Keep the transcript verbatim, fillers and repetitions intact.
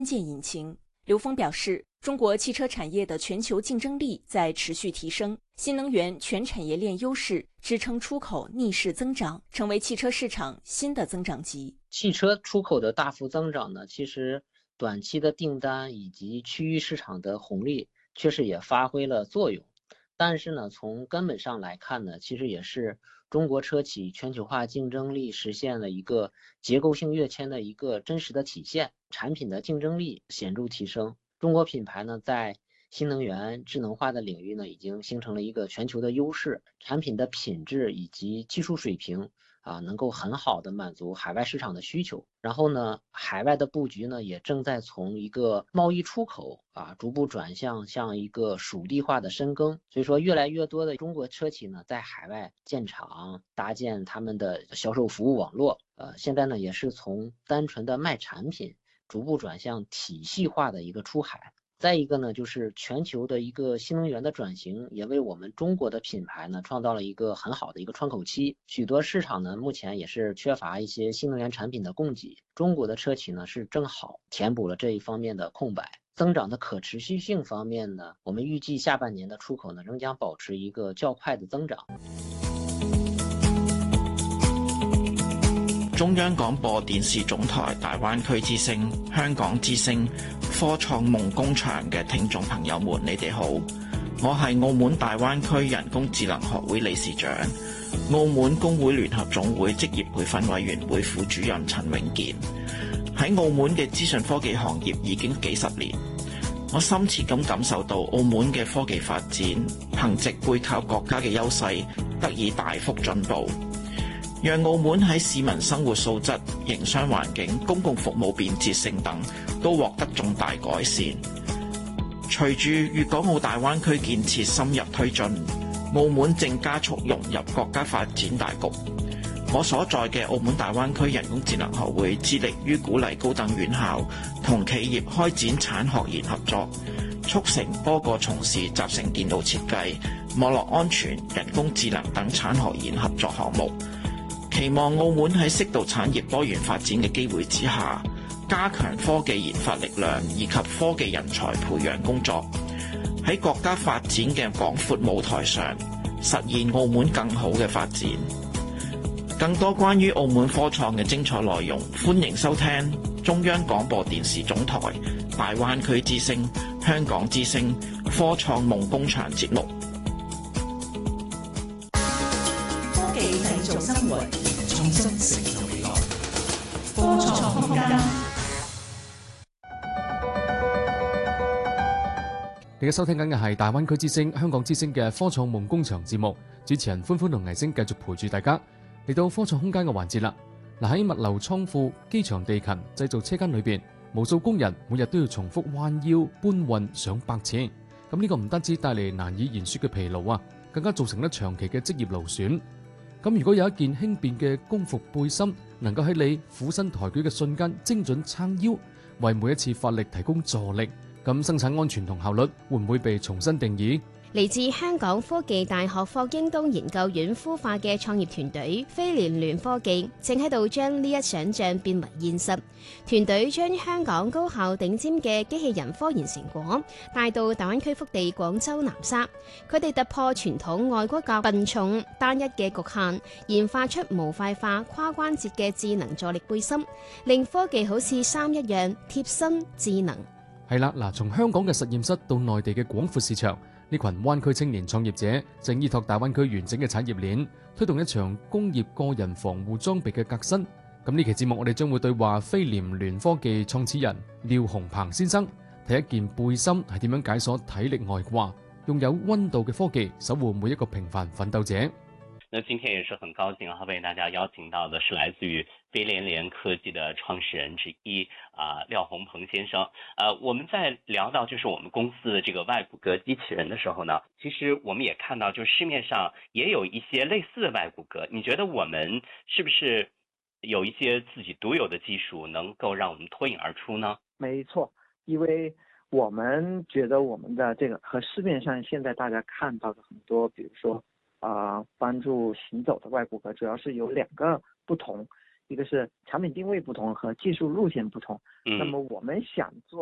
键引擎。刘峰表示，中国汽车产业的全球竞争力在持续提升，新能源全产业链优势支撑出口逆势增长，成为汽车市场新的增长极。 汽车出口的大幅增长呢，其实短期的订单以及区域市场的红利确实也发挥了作用。但是呢，从根本上来看呢，其实也是中国车企全球化竞争力实现了一个结构性跃迁的一个真实的体现，产品的竞争力显著提升。中国品牌呢，在新能源智能化的领域呢，已经形成了一个全球的优势，产品的品质以及技术水平啊，能够很好的满足海外市场的需求。然后呢，海外的布局呢，也正在从一个贸易出口啊，逐步转向向一个属地化的深耕。所以说，越来越多的中国车企呢，在海外建厂，搭建他们的销售服务网络。呃，现在呢，也是从单纯的卖产品，逐步转向体系化的一个出海。再一个呢，就是全球的一个新能源的转型，也为我们中国的品牌呢创造了一个很好的一个窗口期。许多市场呢目前也是缺乏一些新能源产品的供给，中国的车企呢是正好填补了这一方面的空白。增长的可持续性方面呢，我们预计下半年的出口呢仍将保持一个较快的增长。 中央廣播電視總台大灣區之聲、香港之聲、科創夢工場嘅聽眾朋友們，你哋好！我係澳門大灣區人工智能學會理事長、澳門工會聯合總會職業培訓委員會副主任陳永健。喺澳門嘅資訊科技行業已經幾十年，我深切咁感受到澳門嘅科技發展，憑藉背靠國家嘅優勢，得以大幅進步。讓澳門喺市民生活素質、營商環境、公共服務便捷性等都獲得重大改善。隨住粵港澳大灣區建設深入推進，澳門正加速融入國家發展大局。我所在嘅澳門大灣區人工智能學會致力於鼓勵高等院校同企業開展產學研合作，促成多個從事集成電腦設計、網絡安全、人工智能等產學研合作項目。期望澳門喺適度產業多元發展嘅機會之下，加強科技研發力量以及科技人才培養工作，喺國家發展嘅廣闊舞台上，實現澳門更好嘅發展。更多關於澳門科創嘅精彩內容，歡迎收聽中央廣播電視總台大灣區之聲、香港之聲、科創夢工場節目。 科技製造生活，創新成就未來。科創空間。 你而家收聽緊嘅係大灣區之聲、香港之聲嘅科創夢工場節目，主持人歡歡同倪星繼續陪住大家嚟到科創空間嘅環節啦。嗱，喺物流倉庫、機場地勤、製造車間裏邊，無數工人每日都要重複彎腰搬運上百次。咁呢個唔單止帶嚟難以言說嘅疲勞啊，更加造成咗長期嘅職業勞損。咁如果有一件輕便嘅工服背心，能夠喺你俯身抬舉嘅瞬間精準撐腰，為每一次發力提供助力，咁生產安全同效率會唔會被重新定義？ 嚟自香港科技大學霍英東研究院孵化嘅創業團隊飛聯聯科技，正喺度將呢一想像變為現實。團隊將香港高校頂尖嘅機器人科研成果帶到大灣區腹地廣州南沙，佢哋突破傳統外骨骼笨重單一嘅局限，研發出模塊化跨關節嘅智能助力背心，令科技好似衫一樣貼身智能。 係啦，嗱，從香港嘅實驗室到內地嘅廣闊市場，呢群灣區青年創業者正依託大灣區完整嘅產業鏈，推動一場工業個人防護裝備嘅革新。咁呢期節目我哋將會對話飛聯聯科技創始人廖鴻鵬先生，睇一件背心係點樣解鎖體力外掛，用有溫度嘅科技守護每一個平凡奮鬥者。 那今天也是很高興哈，為大家邀請到的是來自於飛聯聯科技的創始人之一啊、呃、廖鴻鵬先生。呃，我們在聊到就是我們公司的這個外骨骼機器人的時候呢，其實我們也看到就市面上也有一些類似的外骨骼。你覺得我們是不是有一些自己獨有的技術能夠讓我們脫穎而出呢？ 沒錯，因為我們覺得我們的這個和市面上現在大家看到的很多，比如說啊、呃，幫助行走的外骨骼，主要是有兩個不同。 一个是产品定位不同和技术路线不同。 嗯那么我们想做